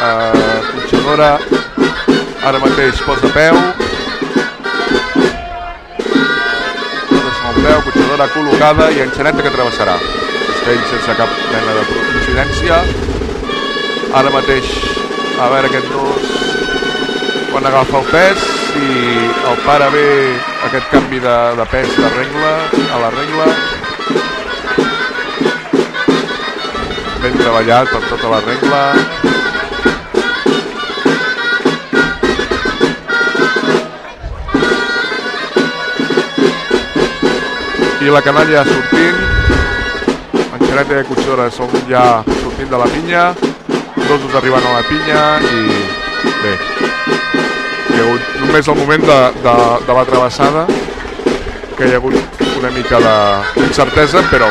Conxadora ara mateix posa peu, Conxadora col·locada i Enxaneta que travessarà. Castell sense cap mena de incidència. Ara mateix a veure aquest nus quan agafa el pes i el para bé aquest canvi de pes de regla a la regla. Ben treballat per tota la regla. I la canalla ja sortint. Enxaneta i Conxadora són ja sortint de la pinya. Dos arribant a la pinya i bé, hi ha hagut només el moment de la travessada que hi ha hagut una mica d'incertesa, però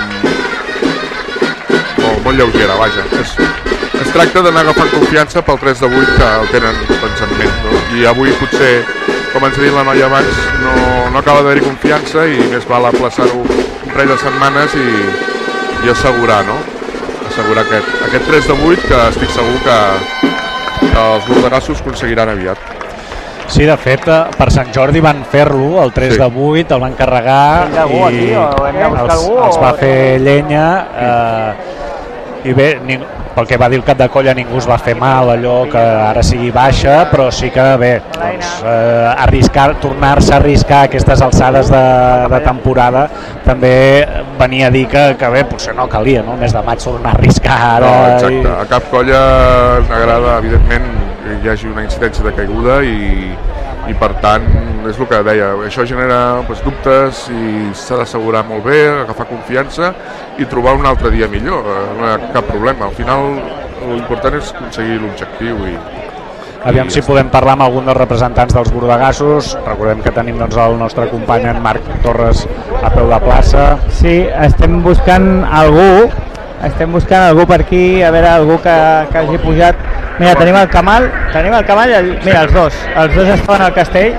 molt lleugera, vaja. Es tracta d'anar agafant confiança pel 3 de 8 que el tenen en ment, no? I avui potser, com ens ha dit la noia abans, no acaba d'haver-hi confiança i més val aplaçar-ho un parell de setmanes i assegurar, no? Assegurar aquest 3 de 8 que estic segur que els bordegassos aconseguiran aviat. Sí, de fet, per Sant Jordi van fer-lo, el 3 de 8, el van carregar i els va fer llenya i bé, pel que va dir el cap de colla ningú es va fer mal, allò que ara sigui baixa, però sí que bé, doncs, tornar-se a arriscar aquestes alçades de temporada també venia a dir que bé, potser no calia, no? El mes de maig tornar a arriscar ara. No, exacte, a cap colla agrada, evidentment, que hi hagi una incidència de caiguda i per tant, és el que deia, això genera dubtes i s'ha d'assegurar molt bé, agafar confiança i trobar un altre dia millor, no hi ha cap problema. Al final l'important és aconseguir l'objectiu Aviam si podem parlar amb algun dels representants dels bordegassos. Recordem que tenim doncs, el nostre company en Marc Torres a peu de plaça. Sí, estem buscant algú per aquí, a veure, algú que hagi pujat. Mira, tenim el Camal, mira, els dos estaven al castell.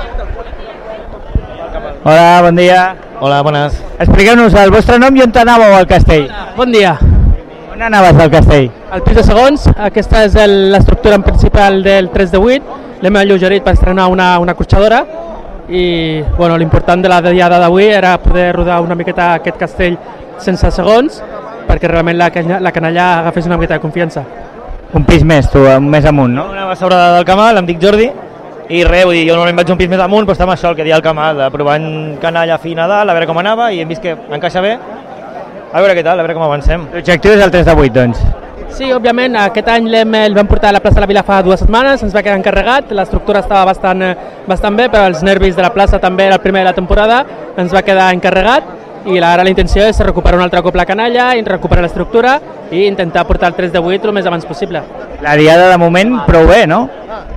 Hola, bon dia. Hola, bones. Expliqueu-nos el vostre nom i on anàveu al castell. Bon dia. On anaves al castell? El pis de segons, aquesta és l'estructura principal del 3 de 8, l'hem alleugerit per estrenar una corxadora i bueno, l'important de la diada d'avui era poder rodar una miqueta aquest castell sense segons perquè realment la canalla agafés una miqueta de confiança. Un pis més, tu, més amunt, no? Una sobrada del Camal, em dic Jordi, i res, vull dir, jo normalment vaig un pis més amunt, però està amb això, el que deia el Camal, provant canalla fina a dalt, a veure com anava, i hem vist que encaixa bé, a veure què tal, a veure com avancem. L'objectiu és el 3 de 8, doncs. Sí, òbviament, aquest any el vam portar a la plaça de la Vila fa 2 setmanes, ens va quedar encarregat, l'estructura estava bastant bé, però els nervis de la plaça també era el primer de la temporada, ens va quedar encarregat, i ara la intenció és recuperar un altre cop la canalla, i recuperar l'estructura i intentar portar el 3 de 8 el més abans possible. La diada de moment prou bé, no?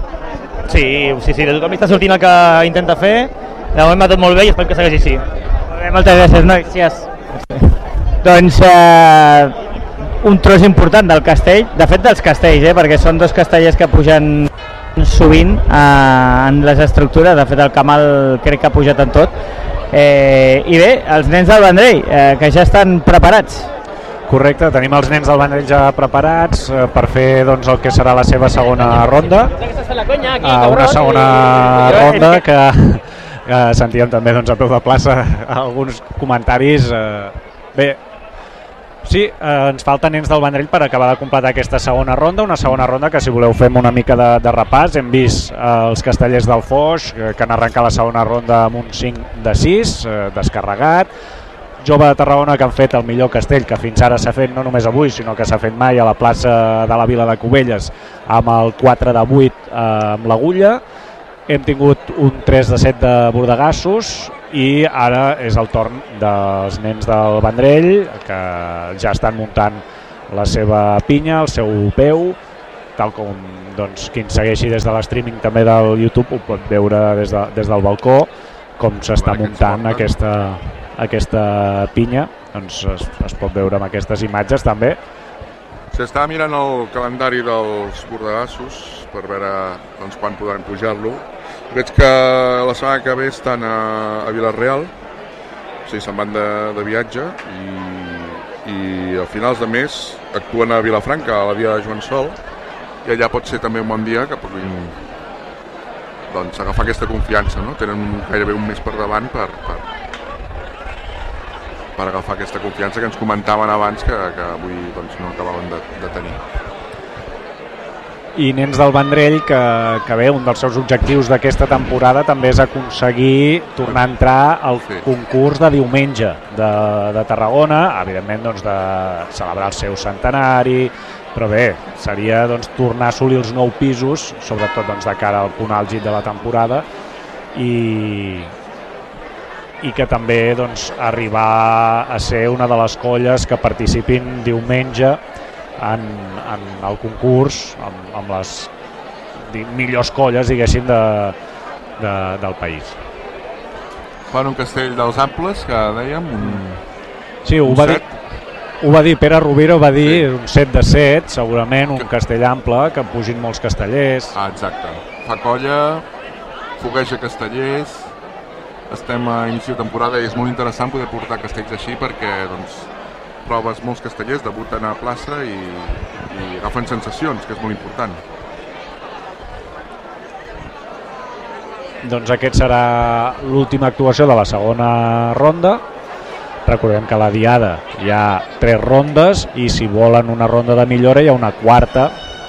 Sí, de tothom està sortint el que intenta fer, de moment va tot molt bé i esperem que segueixi així. Molt bé, moltes gràcies, nois. Gràcies. Doncs un tros important del castell, de fet dels castells, perquè són dos castellers que pugen sovint en les estructures, de fet el Camal crec que ha pujat en tot. I bé, els nens del Vendrell, que ja estan preparats. Correcte, tenim els nens del Vendrell ja preparats per fer doncs, el que serà la seva segona ronda. Una segona ronda que sentíem també doncs, a peu de plaça alguns comentaris. Bé, sí, ens falten nens del Vendrell per acabar de completar aquesta segona ronda, una segona ronda que si voleu fem una mica de repàs. Hem vist els castellers del Foix que han arrencat la segona ronda amb un 5 de 6, descarregat. Jove de Tarragona que han fet el millor castell que fins ara s'ha fet no només avui sinó que s'ha fet mai a la plaça de la Vila de Cubelles amb el 4 de 8 amb l'Agulla. Hem tingut un 3 de 7 de Bordegassos i ara és el torn dels nens del Vendrell que ja estan muntant la seva pinya, el seu peu, tal com doncs, qui ens segueixi des de l'streaming també del YouTube ho pot veure des del balcó com s'està muntant aquesta pinya, doncs es pot veure amb aquestes imatges també. S'està mirant el calendari dels bordegassos per veure doncs, quan podran pujar-lo. Veig que la setmana que ve estan a Vila-real, o sigui, se'n van de viatge i a finals de mes actuen a Vilafranca, a la Dia de Joan Sol, i allà pot ser també un bon dia que puguin doncs, agafar aquesta confiança, no? Tenen gairebé un mes per davant per agafar aquesta confiança que ens comentaven abans que avui doncs, no acabaven de tenir. I Nens del Vendrell, que bé, un dels seus objectius d'aquesta temporada també és aconseguir tornar a entrar al concurs de diumenge de Tarragona, evidentment doncs, de celebrar el seu centenari, però bé, seria doncs, tornar a assolir els 9 pisos, sobretot doncs, de cara al punt àlgid de la temporada, i que també doncs, arribar a ser una de les colles que participin diumenge en el concurs amb les millors colles, diguéssim, del país. Fan un castell dels amples, que dèiem, sí, ho va dir Pere Rovira, va dir un 7 de 7, segurament un castell ample, que pugin molts castellers. Exacte, fa colla, fogueja castellers, estem a inici de temporada i és molt interessant poder portar castells així perquè doncs, proves molts castellers, debuten a plaça i agafen sensacions, que és molt important. Doncs aquest serà l'última actuació de la segona ronda. Recordem que a la diada hi ha 3 rondes i si volen una ronda de millora hi ha una quarta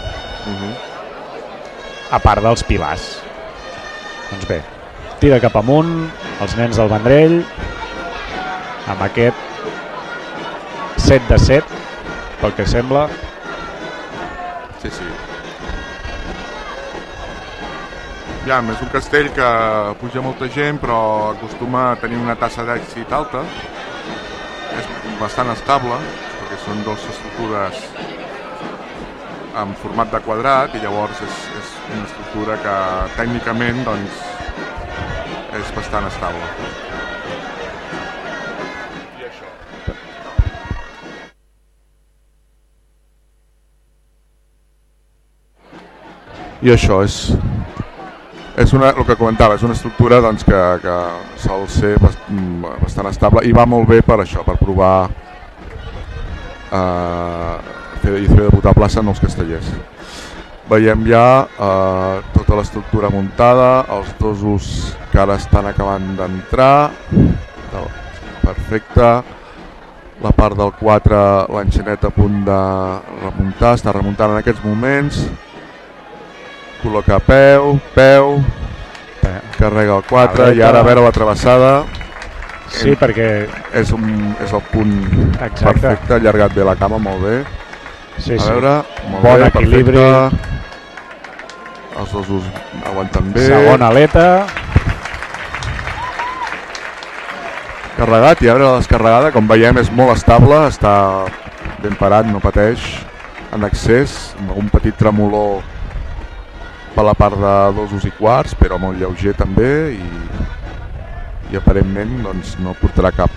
a part dels pilars. Doncs bé, tira cap amunt els Nens del Vendrell amb aquest 7 de 7, pel que sembla. Sí. Ja, és un castell que puja molta gent, però acostuma a tenir una tassa d'èxit alta. És bastant estable, perquè són 2 estructures en format de quadrat, i llavors és una estructura que tècnicament doncs, és bastant estable. I això és el que comentava, és una estructura doncs, que sol ser bastant estable i va molt bé per això, per provar fer debutar a plaça nous castellers. Veiem ja tota l'estructura muntada, els dosos que ara estan acabant d'entrar, perfecte, la part del 4 l'enxanet a punt de remuntar, està remuntant en aquests moments, col·loca peu, carrega el 4 i ara a veure la travessada. Sí, perquè és el punt perfecte, allargat bé la cama, molt bé. Sí, a veure, molt bon bé, equilibri. Perfecte. Els dos aguanten bé. Segona aleta. Carregat, i a veure la descarregada, com veiem és molt estable, està ben parat, no pateix en excés, amb un petit tremolor per la part de dosos i quarts, però molt lleuger també, i aparentment doncs, no portarà cap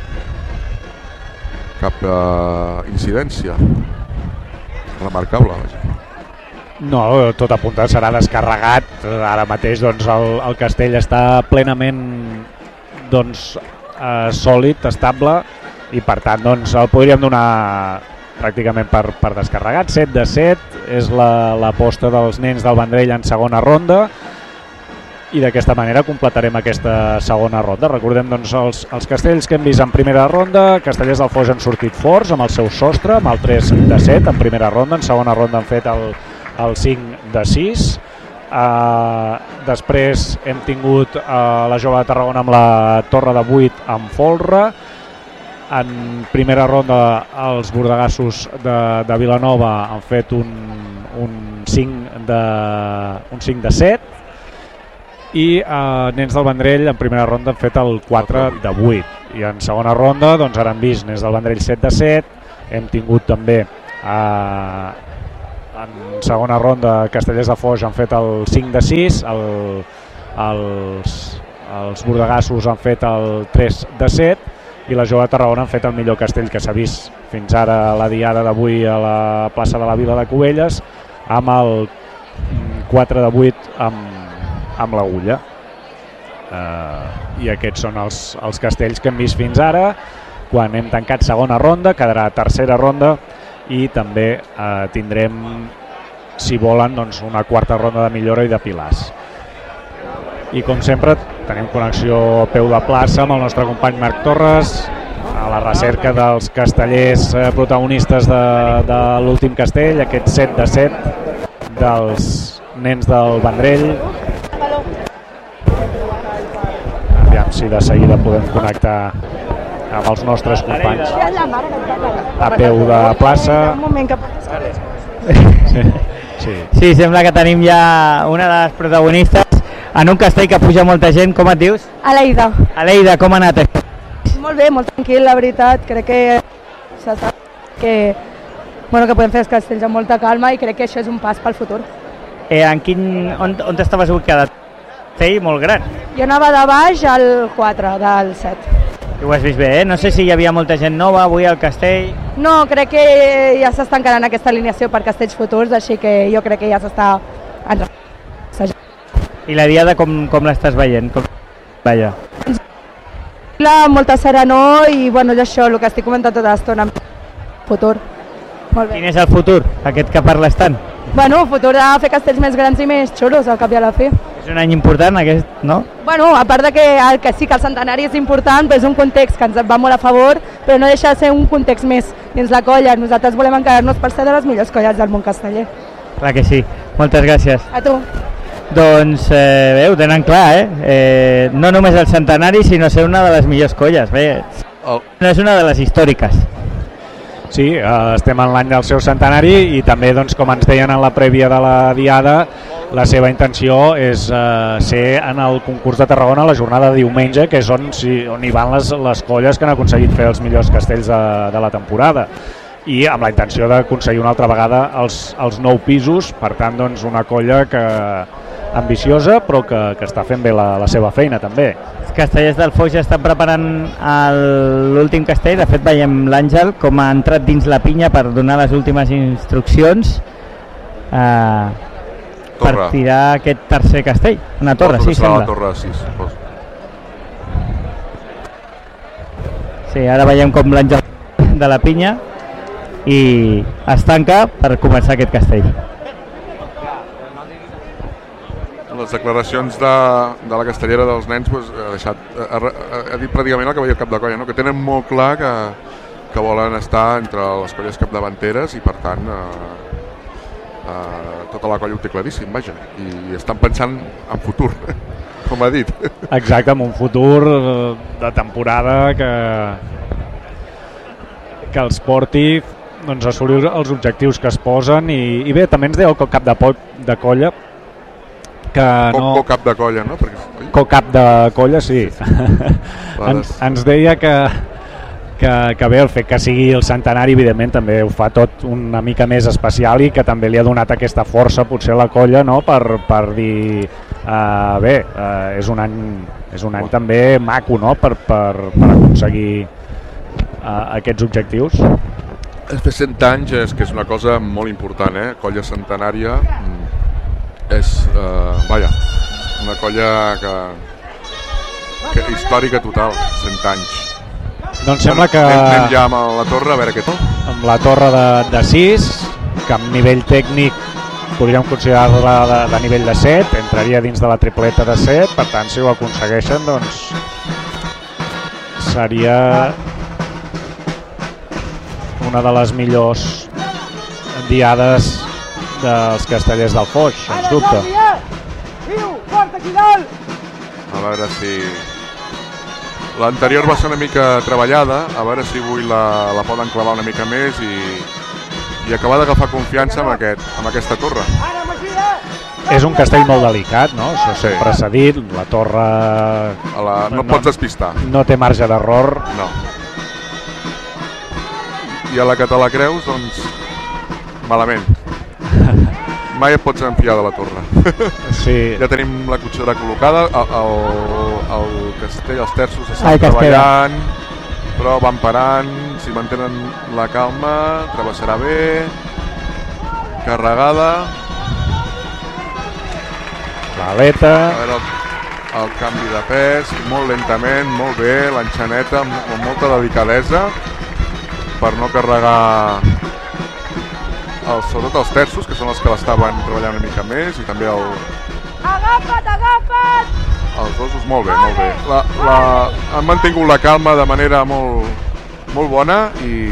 incidència remarcable. No, tot apuntat serà descarregat. Ara mateix doncs, el castell està plenament doncs, sòlid, estable, i per tant doncs, el podríem donar pràcticament per descarregat. 7 de 7 és l'aposta dels Nens del Vendrell en segona ronda, i d'aquesta manera completarem aquesta segona ronda. Recordem doncs, els castells que hem vist en primera ronda. Castellers del Foix han sortit forts amb el seu sostre, amb el 3 de 7 en primera ronda. En segona ronda han fet el 5 de 6. Després hem tingut la Jove de Tarragona amb la Torre de 8 amb folre. En primera ronda els bordegassos de Vilanova han fet un 5 de 7, i Nens del Vendrell en primera ronda han fet el 4 de 8, i en segona ronda doncs, ara hem vist Nens del Vendrell 7 de 7. Hem tingut també en segona ronda Castellers de Foix han fet el 5 de 6, els bordegassos han fet el 3 de 7, i la Jove de Tarragona han fet el millor castell que s'ha vist fins ara a la diada d'avui a la plaça de la Vila de Cubelles, amb el 4 de 8 amb l'agulla. I aquests són els castells que hem vist fins ara. Quan hem tancat segona ronda quedarà tercera ronda, i també tindrem si volen, doncs, una quarta ronda de millora i de pilars. I com sempre tenim connexió a peu de plaça amb el nostre company Marc Torres a la recerca dels castellers protagonistes de l'últim castell, aquest 7 de 7 dels nens del Vendrell. Aviam si de seguida podem connectar amb els nostres companys a peu de plaça. Sí, sembla que tenim ja una de les protagonistes en un castell que puja molta gent. Com et dius? Aleida. Aleida, com ha anat? Molt bé, molt tranquil, la veritat. Crec que podem fer els castells amb molta calma i crec que això és un pas pel futur. On estaves ubicat? Castell molt gran. Jo anava de baix al 4, del 7. Ho has vist bé, No sé si hi havia molta gent nova avui al castell. No, crec que ja s'està encarant aquesta alineació per castells futurs, així que jo crec que ja s'està entrant. I la diada com l'estàs veient? Vaja. Molta serenor i és això, el que estic comentant tota l'estona. Futur. Molt bé. Quin és el futur, aquest que parles tant? Futur de fer castells més grans i més xulos, al cap i a la fi. És un any important aquest, no? A part de que sí que el centenari és important, però és un context que ens va molt a favor, però no deixa de ser un context més dins la colla. Nosaltres volem encarar-nos per ser de les millors colles del món casteller. Clar que sí. Moltes gràcies. A tu. Doncs bé, ho tenen clar, no només el centenari, sinó ser una de les millors colles. Bé, no és una de les històriques. Sí, estem en l'any del seu centenari i també, doncs, com ens deien en la prèvia de la diada, la seva intenció és ser en el concurs de Tarragona la jornada de diumenge, que és on hi van les colles que han aconseguit fer els millors castells de la temporada, i amb la intenció d'aconseguir una altra vegada els 9 pisos. Per tant, doncs, una colla ambiciosa però que està fent bé la seva feina també. Els castellers del Foix estan preparant l'últim castell. De fet, veiem l'Àngel com ha entrat dins la pinya per donar les últimes instruccions per tirar aquest tercer castell. Una torre, sí, sembla. La torre 6. Sí, ara veiem com l'Àngel de la pinya i es tanca per començar aquest castell. Les declaracions de la castellera dels nens ha dit pràcticament el que va dir el cap de colla, que tenen molt clar que volen estar entre les colles capdavanteres i per tant tota la colla ho té claríssim, vaja, i estan pensant en futur, com ha dit. Exacte, en un futur de temporada que els porti, doncs, a assolir els objectius que es posen i bé, també ens deia el cap de colla que no... Co-cap de colla, no? Co-cap de colla, sí. ens deia que bé, el fet que sigui el centenari evidentment també ho fa tot una mica més especial i que també li ha donat aquesta força potser a la colla, no? Per dir bé, és un any també maco, no? Per aconseguir aquests objectius. Fer 100 anys que és una cosa molt important, colla centenària és una colla que històrica total, 100 anys. Doncs sembla que anem ja amb la torre, a veure què tal. Amb la torre de 6, que amb nivell tècnic podríem considerar-la de nivell de 7, entraria dins de la tripleta de 7, per tant si ho aconsegueixen doncs seria una de les millors diades dels castellers del Foix, sens dubte. A veure si... L'anterior va ser una mica treballada, a veure si avui la poden clavar una mica més i acabar d'agafar confiança amb aquesta torre. És un castell molt delicat, no? Això sempre s'ha dit, la torre... No pots despistar. No té marge d'error. No. I a la que te la creus, doncs, malament. Mai et pots enfiar de la torre. Sí. Ja tenim la cotxera col·locada, el castell, els terços estan treballant, però van parant, si mantenen la calma, travessarà bé, carregada. L'aleta. A veure el canvi de pes, molt lentament, molt bé, l'enxaneta amb molta delicadesa per no carregar sobretot els terços, que són els que l'estaven treballant una mica més, i també Agafa't! els dosos, molt bé, molt bé. Han mantingut la calma de manera molt bona i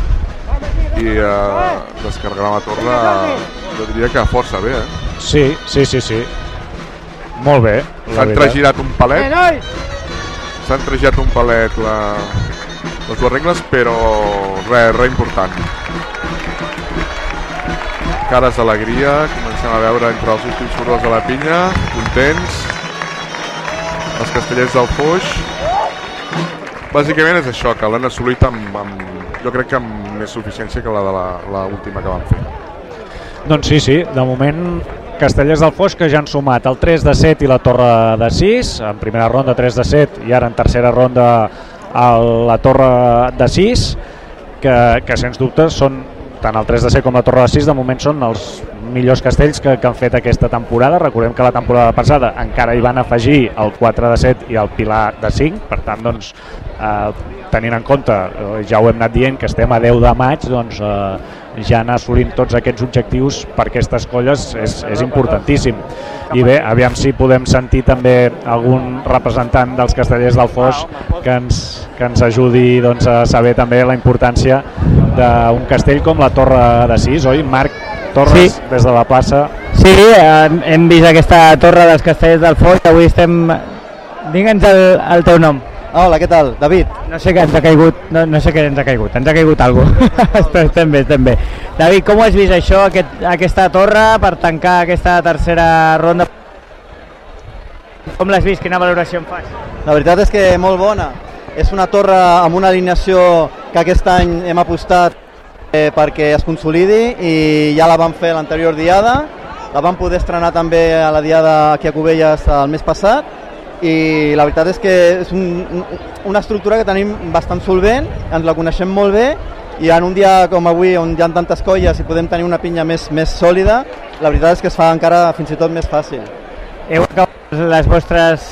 descarregar la torre, jo diria que força bé, Sí. Molt bé. S'han tragirat un palet. S'han tragirat un palet les dues regles, però res important. Cares d'alegria, comencem a veure entre els últims sorols de la pinya, contents. Els castellers del Foix. Bàsicament és això, que l'han assolit jo crec que amb més suficiència que la de l'última que van fer. Doncs sí, de moment Castellers del Foix, que ja han sumat el 3 de 7 i la torre de 6, en primera ronda 3 de 7 i ara en tercera ronda la torre de 6, que sens dubte són, tant el 3 de 7 com la torre de 6, de moment són els millors castells que han fet aquesta temporada. Recordem que la temporada passada encara hi van afegir el 4 de 7 i el pilar de 5, per tant, doncs, tenint en compte, ja ho hem anat dient, que estem a 10 de maig, doncs ja anar assolint tots aquests objectius per aquestes colles és importantíssim. I bé, aviam si podem sentir també algun representant dels castellers del Foix que ens ajudi, doncs, a saber també la importància d'un castell com la torre de 6, oi? Marc Torres, sí. Des de la plaça. Sí, hem vist aquesta torre dels castellers del Foix. Avui estem... Digue'ns el teu nom. Hola, què tal? David. No sé què ens ha caigut, no sé què ens ha caigut alguna cosa. Estem bé. David, com has vist això, aquesta torre, per tancar aquesta tercera ronda? Com l'has vist? Quina valoració en fas? La veritat és que molt bona. És una torre amb una alineació que aquest any hem apostat perquè es consolidi, i ja la vam fer l'anterior diada. La vam poder estrenar també a la diada aquí a Cubelles el mes passat, i la veritat és que és una estructura que tenim bastant solvent, ens la coneixem molt bé, i en un dia com avui, on hi ha tantes colles i podem tenir una pinya més sòlida, la veritat és que es fa encara fins i tot més fàcil. Heu acabat les vostres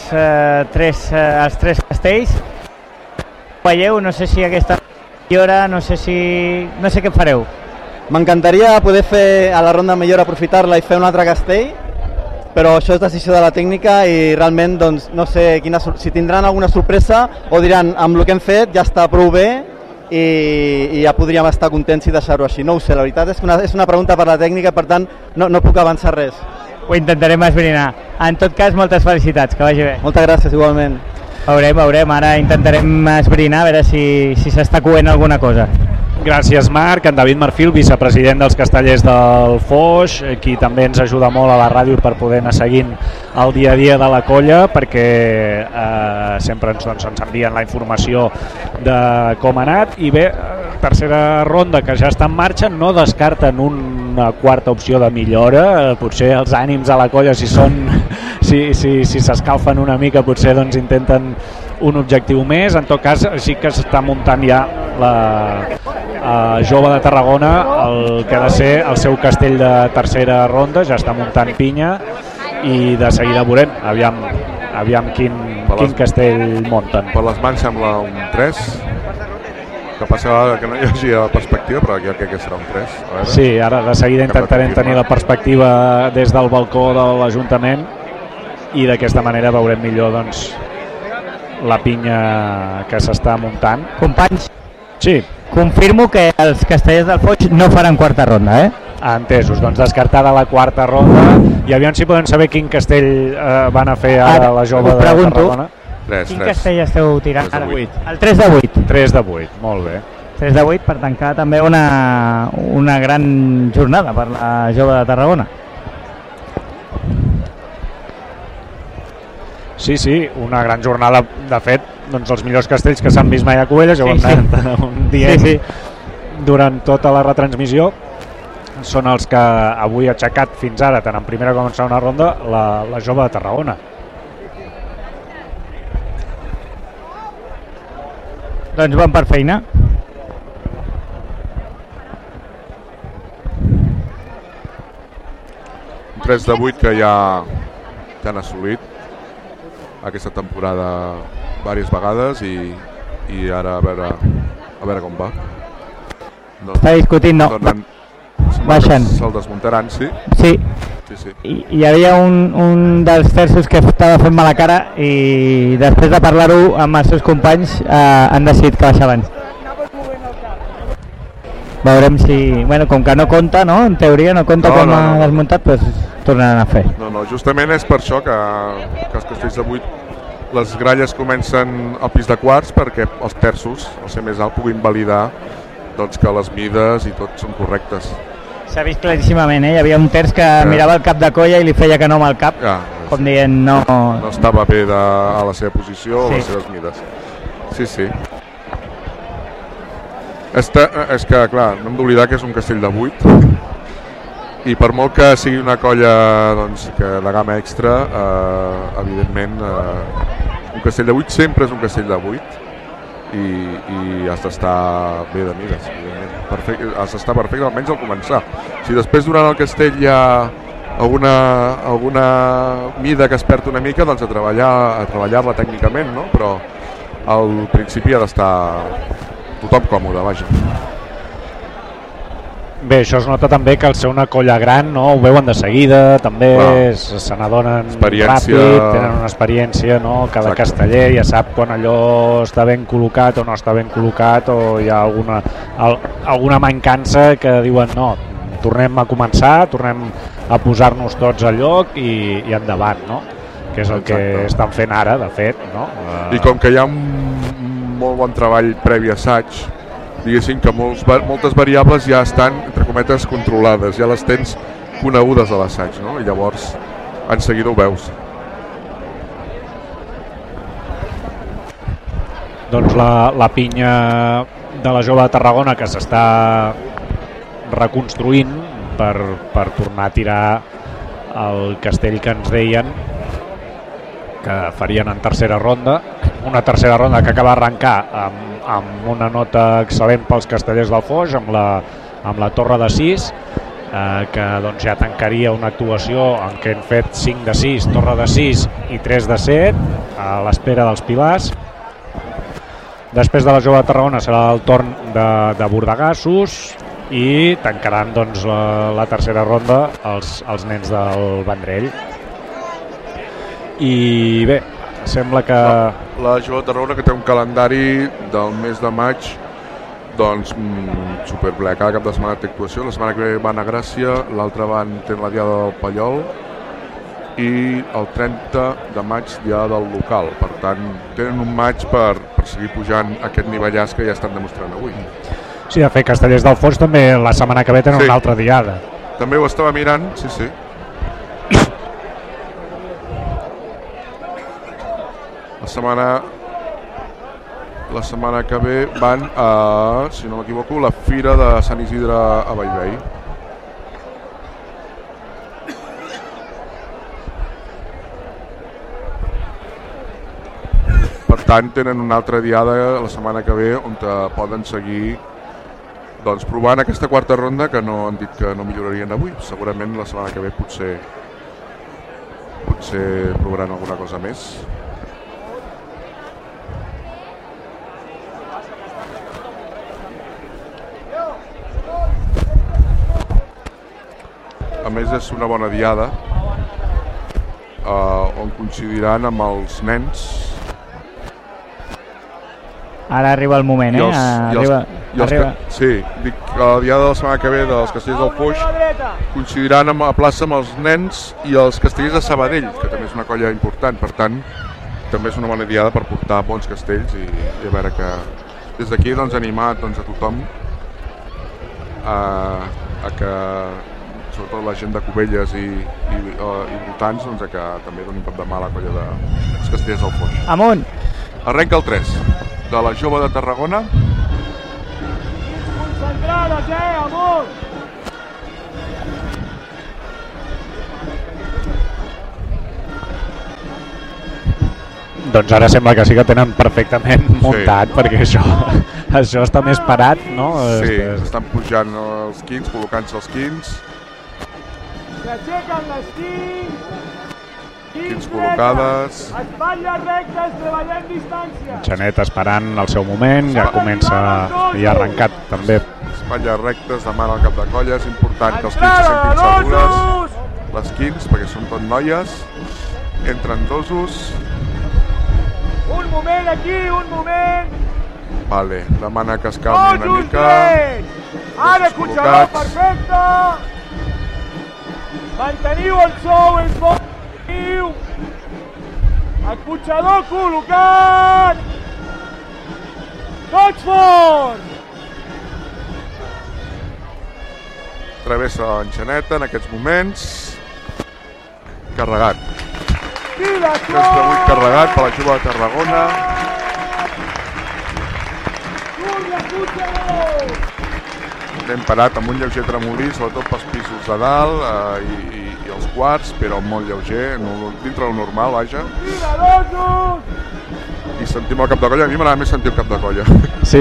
els tres castells. Veieu, no sé si aquesta millora, no sé què fareu. M'encantaria poder fer a la ronda millor, aprofitar-la i fer un altre castell, però això és decisió de la tècnica i realment doncs, no sé si tindran alguna sorpresa o diran amb el que hem fet ja està prou bé i ja podríem estar contents i deixar-ho així. No ho sé, la veritat és una pregunta per la tècnica, per tant no puc avançar res. Ho intentarem esbrinar. En tot cas, moltes felicitats, que vagi bé. Moltes gràcies, igualment. Veurem, ara intentarem esbrinar a veure si s'està coent alguna cosa. Gràcies, Marc. En David Marfil, vicepresident dels Castellers del Foix, qui també ens ajuda molt a la ràdio per poder anar seguint el dia a dia de la colla, perquè sempre ens envien la informació de com ha anat. I bé, tercera ronda que ja està en marxa, no descarten una quarta opció de millora. Potser els ànims a la colla, si s'escalfen una mica, potser doncs intenten un objectiu més. En tot cas, sí que s'està muntant ja la Jove de Tarragona, el que ha de ser el seu castell de tercera ronda, ja està muntant pinya, i de seguida veurem aviam quin castell munten. Per les mans sembla un 3, que passa que no hi hagi la perspectiva, però jo crec que serà un 3. Sí, ara de seguida intentarem tenir la perspectiva des del balcó de l'Ajuntament, i d'aquesta manera veurem millor, doncs, la pinya que s'està muntant. Companys, sí. Confirmo que els castellers del Foix no faran quarta ronda, Entesos, doncs descartada la quarta ronda, i aviam si podem saber quin castell van a fer ara la Jove de Tarragona. Quin castell esteu tirant ara? El 3 de 8. 3 de 8, molt bé. 3 de 8 per tancar també una gran jornada per la Jove de Tarragona. Sí, una gran jornada. De fet, doncs els millors castells que s'han vist mai a Cubelles, ja ho hem anat dient durant tota la retransmissió, són els que avui ha aixecat fins ara, tant en primera com en segona ronda, la Jove de Tarragona. Doncs van per feina. Un 3 de 8 que ja han assolit aquesta temporada diverses vegades, i ara a veure com va. Està discutint, no. baixen. Se'l desmuntaran, sí? Sí. Sí. Hi havia un dels terços que estava fent mala cara i després de parlar-ho amb els seus companys han decidit que baixaven. Veurem si... Bueno, com que no compta, no? En teoria no compta com ha desmuntat, doncs tornaran a fer. No, justament és per això que els castells de 8, les gralles comencen al pis de quarts perquè els terços, al ser més alt, puguin validar doncs, que les mides i tot són correctes. S'ha vist claríssimament, Hi havia un terç que mirava el cap de colla i li feia que no amb el cap, com dient no... No estava bé a la seva posició o a les seves mides. Sí. És que, clar, no hem d'oblidar que és un castell de 8 i per molt que sigui una colla doncs, de gamma extra, evidentment, un castell de 8 sempre és un castell de 8 i has d'estar bé de mides, evidentment. Has d'estar perfecte, almenys al començar. Si després durant el castell hi ha alguna mida que es perd una mica, doncs a treballar-la tècnicament, no? Però al principi ha d'estar tothom còmode, vaja. Bé, això es nota també que al ser una colla gran, no? Ho veuen de seguida, també se n'adonen ràpid, tenen una experiència, no? Cada casteller ja sap quan allò està ben col·locat o no està ben col·locat, o hi ha alguna mancança que diuen no, tornem a començar, tornem a posar-nos tots al lloc i endavant, no? Que és el que estan fent ara, de fet, no? I com que hi ha un molt bon treball previ assaig, diguéssim que moltes variables ja estan, entre cometes, controlades, ja les tens conegudes a l'assaig, no? I llavors en seguida ho veus. Doncs la pinya de la Jove de Tarragona que s'està reconstruint per tornar a tirar el castell que ens deien que farien en tercera ronda, una tercera ronda que acaba d'arrencar amb una nota excel·lent pels castellers del Foix, amb la torre de 6, que doncs, ja tancaria una actuació en què hem fet 5 de 6, torre de 6 i 3 de 7, a l'espera dels pilars. Després de la Jove de Tarragona serà el torn de Bordegassos i tancaran doncs, la tercera ronda els nens del Vendrell. I bé, sembla que... La Jove de Tarragona, que té un calendari del mes de maig doncs superple, cada cap de setmana té actuació. La setmana que ve van a Gràcia, l'altra té la Diada del Pallol i el 30 de maig Diada del Local. Per tant, tenen un maig per seguir pujant aquest nivellàs que ja estan demostrant avui. Sí, de fet, Castellers del Foix també la setmana que ve tenen una altra diada. També ho estava mirant, sí. La setmana que ve van a, si no m'equivoco, la Fira de Sant Isidre a Bellvei. Per tant, tenen una altra diada la setmana que ve on poden seguir doncs, provant aquesta quarta ronda que no han dit que no millorarien avui. Segurament la setmana que ve potser provaran alguna cosa més. A més, és una bona diada on coincidiran amb els nens. Ara arriba el moment, Sí, dic que la diada de la setmana que ve dels Castellers del Foix coincidiran a plaça amb els nens i els Castellers de Sabadell, que també és una colla important. Per tant, també és una bona diada per portar bons castells i a veure que des d'aquí doncs, animar doncs, a tothom a que sobretot la gent de Cubelles i voltants doncs, que també donin cop de mà a la colla dels Castellers del Foix. Amunt! Arrenca el 3 de la Jove de Tarragona. Concentrades, amunt! Doncs ara sembla que sí que tenen perfectament muntat, perquè això està més parat, no? Sí, estan pujant els quins, col·locant-se els quins. S'aixequen les quins col·locades. Espatlles rectes, treballem distància. Xanet esperant el seu moment, ja comença, ja ha arrencat també espatlles rectes, demana el cap de colla, és important que els quins se sentin segures, les quins, perquè són tot noies, entren dosos. Un moment aquí, un moment. Vale, demana que es calmi una mica. Ara, escutxador, perfecte. Manteniu el sou, el manteniu. Escutxador col·locat. Tots fort. Travessa l'enxaneta en aquests moments. Carregat. 3 de 8 carregat per la jove de Tarragona. Hem parat amb un lleuger tremolí, sobretot pels pisos de dalt i els quarts, però molt lleuger, dintre del normal, vaja. I sentim el cap de colla. A mi m'agrada més sentir el cap de colla. Sí.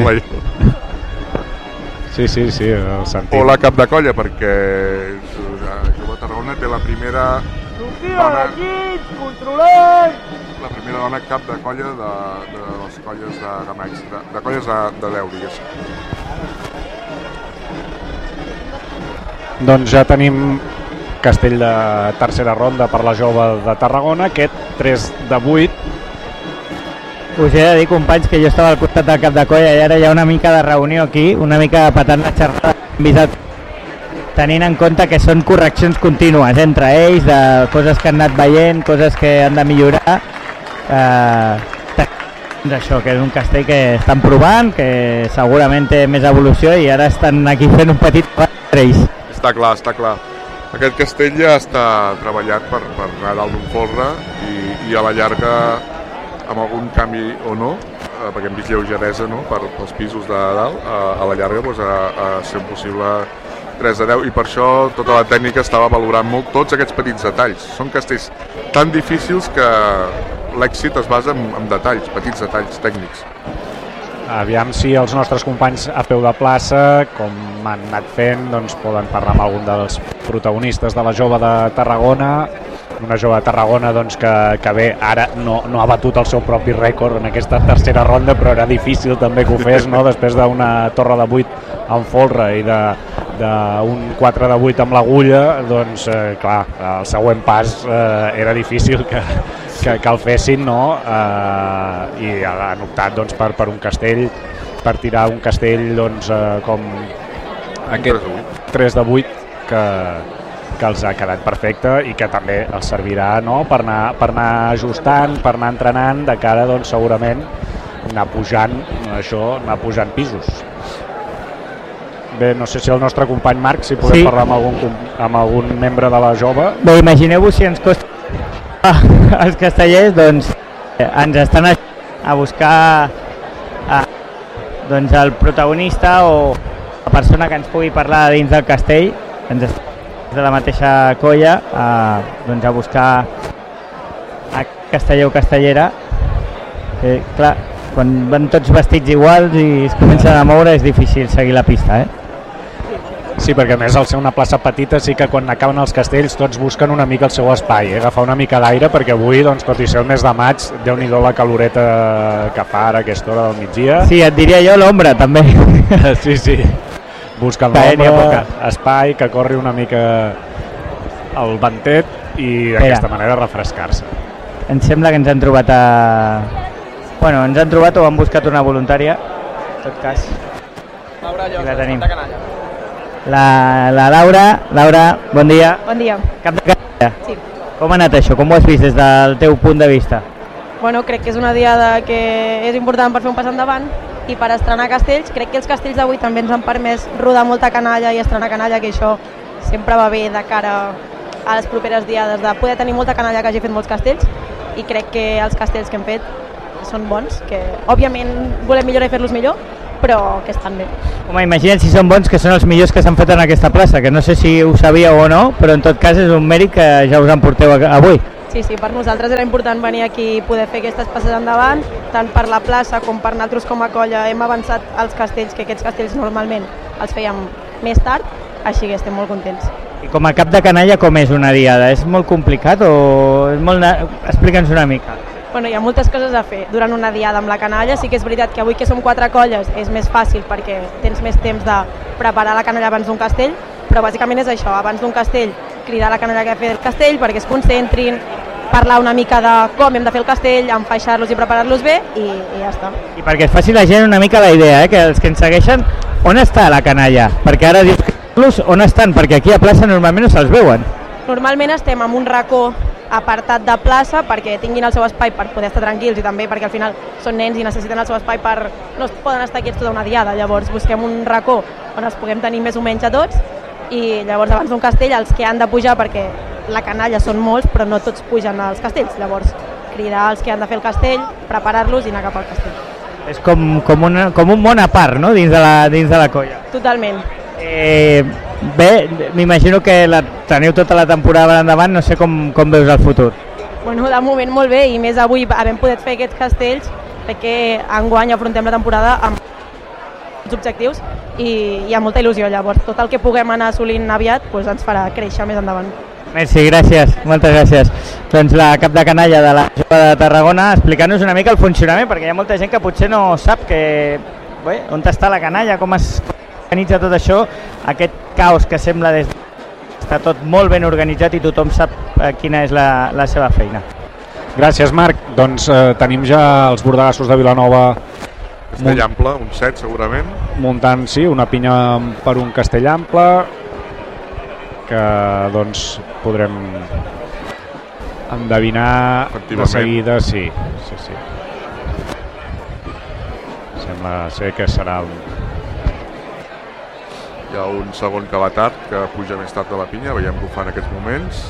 Sí, el sentim. O la cap de colla, perquè la jove Tarragona té la primera dona... La primera dona cap de colla de les colles de Gamaix, de colles de 10, diguéssim. Doncs ja tenim castell de tercera ronda per la jove de Tarragona, aquest 3 de 8. Us he de dir, companys, que jo estava al costat del cap de colla i ara hi ha una mica de reunió aquí, una mica patant la xerrada, tenint en compte que són correccions contínues entre ells, de coses que han anat veient, coses que han de millorar. Doncs això, que és un castell que estan provant, que segurament té més evolució i ara estan aquí fent un petit pas per ells. Està clar. Aquest castell ja està treballat per anar dalt d'un folre i a la llarga, amb algun canvi o no, perquè hem vist lleugeresa, no?, pels pisos de dalt, a la llarga a ser possible 3 de 10, i per això tota la tècnica estava valorant molt tots aquests petits detalls. Són castells tan difícils que l'èxit es basa en detalls, petits detalls tècnics. Aviam si els nostres companys a peu de plaça, com han anat fent, doncs poden parlar amb algun dels protagonistes de la jove de Tarragona. Una jove de Tarragona doncs, que bé, ara no ha batut el seu propi rècord en aquesta tercera ronda, però era difícil també que ho fes, no? Després d'una torre de 8 amb folre i d'un 4 de 8 amb l'agulla, doncs clar, el següent pas era difícil que el fessin, no? I han optat doncs, per un castell, per tirar un castell doncs, com aquest 3 de 8 que els ha quedat perfecte i que també els servirà, no?, per anar ajustant, per anar entrenant de cara, doncs, segurament anar pujant pisos. Bé, no sé si el nostre company Marc, si podem parlar amb algun membre de la jove. Bé, imagineu-vos si ens costa els castellers, doncs ens estan a buscar doncs el protagonista o la persona que ens pugui parlar dins del castell, ens està de la mateixa colla doncs a buscar a casteller o castellera. Clar, quan van tots vestits iguals i es comencen a moure és difícil seguir la pista, Sí, perquè a més al ser una plaça petita sí que quan acaben els castells tots busquen una mica el seu espai, agafar una mica d'aire, perquè avui, doncs, tot i ser el mes de maig, Déu-n'hi-do la caloreta que fa ara a aquesta hora del migdia. Sí, et diria jo l'ombra també. Sí. Busquen l'ombra, espai, que corri una mica el ventet i d'aquesta manera refrescar-se. Em sembla que ens han trobat ens han trobat o han buscat una voluntària, en tot cas. Laura Llosa, la tenim. Santa Canalla. La Laura, bon dia. Bon dia. Cap de Canalla. Sí. Com ha anat això? Com ho has vist des del teu punt de vista? Bueno, crec que és una diada que és important per fer un pas endavant i per estrenar castells. Crec que els castells d'avui també ens han permès rodar molta canalla i estrenar canalla, que això sempre va bé de cara a les properes diades, de poder tenir molta canalla que hagi fet molts castells, i crec que els castells que hem fet són bons, que òbviament volem millorar i fer-los millor, però que estan bé. Home, imagina't si són bons, que són els millors que s'han fet en aquesta plaça, que no sé si ho sabíeu o no, però en tot cas és un mèrit que ja us emporteu avui. Sí, per nosaltres era important venir aquí i poder fer aquestes passes endavant, tant per la plaça com per nosaltres com a colla. Hem avançat als castells, que aquests castells normalment els fèiem més tard, així que estem molt contents. I com a cap de canalla, com és una diada? És molt complicat o és molt... Explica'ns una mica. Bueno, hi ha moltes coses a fer durant una diada amb la canalla. Sí que és veritat que avui que som 4 colles és més fàcil perquè tens més temps de preparar la canalla abans d'un castell, però bàsicament és això, abans d'un castell cridar la canalla que ha fet el castell perquè es concentrin, parlar una mica de com hem de fer el castell, enfaixar-los i preparar-los bé i ja està. I perquè es faci la gent una mica la idea, que els que ens segueixen, on està la canalla? Perquè ara dius que on estan, perquè aquí a plaça normalment no se'ls veuen. Normalment estem en un racó apartat de plaça perquè tinguin el seu espai per poder estar tranquils i també perquè al final són nens i necessiten el seu espai per... no poden estar quiets tota una diada, llavors busquem un racó on els puguem tenir més o menys a tots i llavors abans d'un castell els que han de pujar perquè la canalla són molts però no tots pugen als castells, llavors cridar els que han de fer el castell, preparar-los i anar cap al castell. És com un món a part, no?, dins de la colla. Totalment. Bé, m'imagino que teniu tota la temporada per endavant, no sé com veus el futur. Bueno, de moment molt bé i més avui havent pogut fer aquests castells, crec que enguany afrontem la temporada amb els objectius i hi ha molta il·lusió, llavors tot el que puguem anar assolint aviat ens farà créixer més endavant. Merci, gràcies, moltes gràcies. Doncs la cap de canalla de la Jove de Tarragona, explicant-nos una mica el funcionament, perquè hi ha molta gent que potser no sap on està la canalla, com es organitza tot això, aquest caos que sembla està tot molt ben organitzat i tothom sap quina és la seva feina. Gràcies, Marc. Doncs tenim ja els bordegassos de Vilanova castell ample, un 7 segurament, muntant, sí, una pinya per un castell ample que doncs podrem endevinar de seguida. Sí. Sembla ser que serà hi ha un segon que va tard, que puja més tard de la pinya, veiem que ho fa en aquests moments.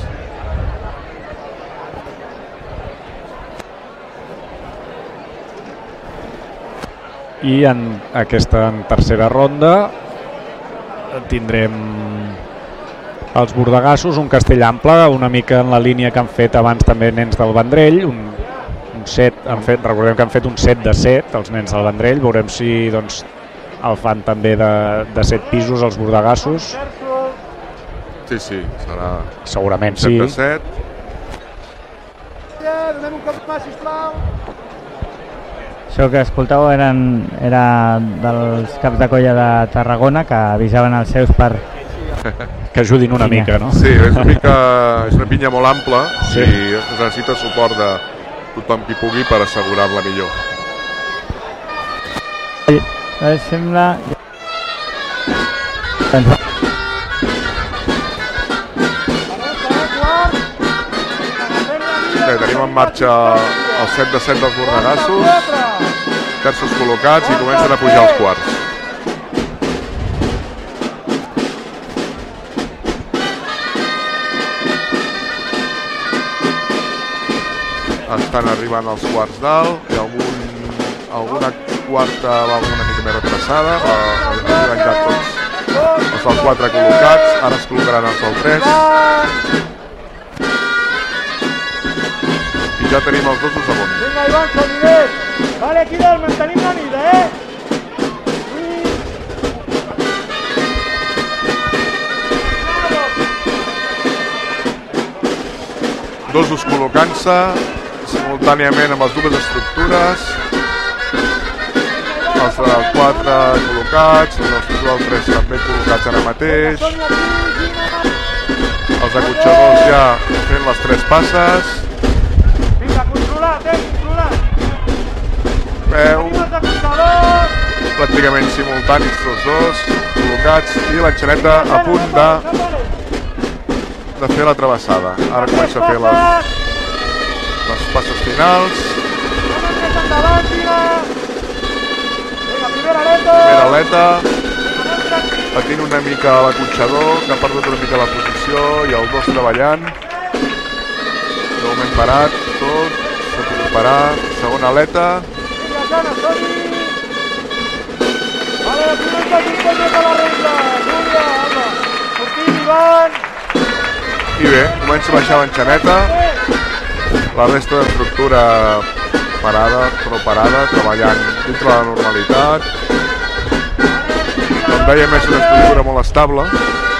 I en aquesta tercera ronda tindrem els bordegassos, un castell ample, una mica en la línia que han fet abans també nens del Vendrell, un set, recordem que han fet un 7 de 7 els nens del Vendrell, veurem si doncs el fan també de 7 pisos els bordegassos. Sí, serà segurament 7 de 7. Donem un cop més, sisplau. Això que escoltàveu era dels caps de colla de Tarragona que avisaven els seus per... que ajudin una mica, no? Sí, és una pinya molt ampla i necessita suport de tothom qui pugui per assegurar-la millor. Sembla... Tenim en marxa el 7 de 7 dels bordegassos, terços col·locats i comencen a pujar els quarts. Estan arribant els quarts dalt, hi ha alguna quarta va una mica més retrasada, però han arribat tots els dels 4 col·locats, ara es col·locaran els del 3. I ja tenim els 2 segons. Vinga, Ivan, solidez. Vale, aquí dalt, mantenim la mida, Dosos col·locant-se simultàniament amb les dues estructures, els del 4 col·locats, els del 3 també col·locats ara mateix, els acotxadors ja fent les 3 passes. Vinga, controlat, controlat. Veu pràcticament simultanis tots dos col·locats i l'enxaneta a punt de fer la travessada. Ara comença a fer les passes finals. Primera aleta, patint una mica l'acotxador, que ha perdut una mica la posició, i els dos treballant. De moment parat, tot, s'ha de recuperar. Segona aleta. I bé, comença a baixar l'enxaneta. La resta d'estructura parada, treballant dintre la normalitat. Com dèiem, és una estructura molt estable.